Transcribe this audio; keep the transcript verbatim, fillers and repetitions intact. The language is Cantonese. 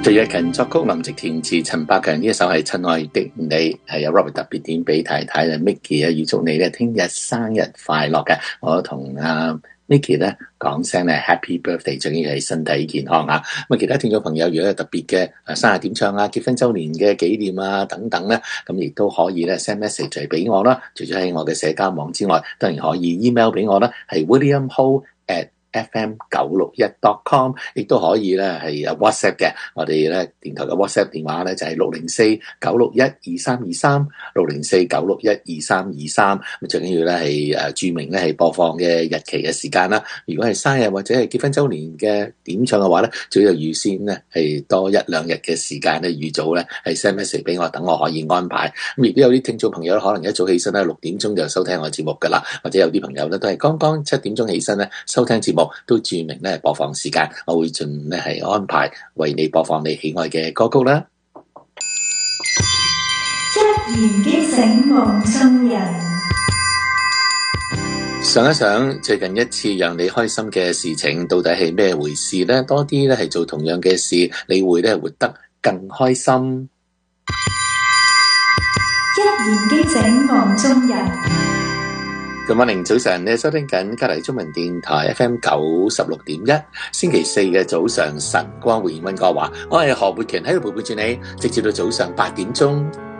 最近作曲林夕填詞陳百強呢一首係親愛的你，係有 Robert 特別點俾太太嘅 Micky 啊，預祝你咧聽日生日快樂嘅。我同阿 Micky 咧講聲咧 Happy Birthday， 最緊要係身體健康啊！咁啊，其他聽眾朋友如果有特別嘅誒生日點唱啊、結婚周年嘅紀念啊等等咧，咁亦都可以咧 send message 嚟俾我啦。除咗喺我嘅社交網之外，當然可以 email 俾我啦，係 william ho at f m 九六一 dot com， 亦都可以咧係有 WhatsApp 嘅。我哋咧電台嘅 WhatsApp 電話咧就係六零四九六一二三二三六零四九六一二三二三。咁最緊要咧係誒註明咧係播放嘅日期嘅時間啦。如果係生日或者係結婚周年嘅點唱嘅話咧，最有預先咧係多一兩日嘅時間咧預早咧係 send message 俾我，等我可以安排。咁亦都有啲聽眾朋友可能一早起身咧六點鐘就收聽我節目噶啦，或者有啲朋友咧都係剛剛七點鐘起身咧收聽節目。都注明咧播放時間，我會盡咧係安排為你播放你喜愛嘅歌曲啦。 一言驚醒夢中人。 想一想最近一次讓你開心嘅事情到底係咩回事呢？多啲咧係做同樣嘅事，你會咧活得更開心。 一言驚醒夢中人。 Good morning，早晨，你收聽緊隔籬中文電台 F M 九十六點一，星期四嘅早上晨光回應溫哥華，我係何活權喺度陪伴住你，直至到早上八點鐘。